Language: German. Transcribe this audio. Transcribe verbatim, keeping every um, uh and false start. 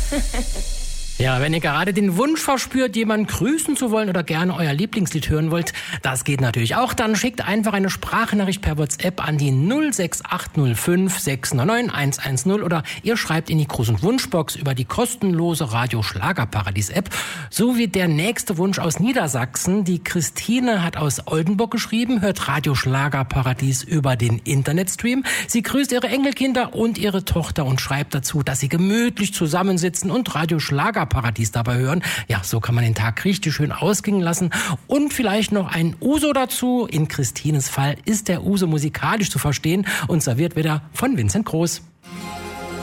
Ja, wenn ihr gerade den Wunsch verspürt, jemanden grüßen zu wollen oder gerne euer Lieblingslied hören wollt, das geht natürlich auch. Dann schickt einfach eine Sprachnachricht per WhatsApp an die null sechs acht null fünf sechs neun neun eins eins null oder ihr schreibt in die Gruß- und Wunschbox über die kostenlose Radio Schlagerparadies App. So wie der nächste Wunsch aus Niedersachsen. Die Christine hat aus Oldenburg geschrieben, hört Radio Schlagerparadies über den Internetstream. Sie grüßt ihre Enkelkinder und ihre Tochter und schreibt dazu, dass sie gemütlich zusammensitzen und Radio Schlagerparadies dabei hören. Ja, so kann man den Tag richtig schön ausgehen lassen. Und vielleicht noch ein Uso dazu. In Christines Fall ist der Uso musikalisch zu verstehen und serviert wieder von Vincent Groß.